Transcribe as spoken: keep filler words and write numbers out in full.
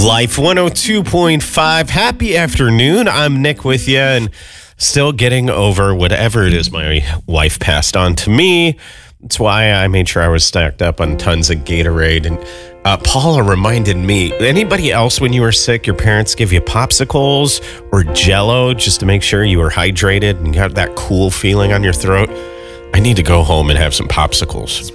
Life one oh two point five. Happy afternoon. I'm Nick with you and still getting over whatever it is my wife passed on to me. That's why I made sure I was stacked up on tons of Gatorade. And uh, Paula reminded me, anybody else when you were sick, your parents give you popsicles or Jell-O just to make sure you were hydrated and got that cool feeling on your throat? I need to go home and have some popsicles.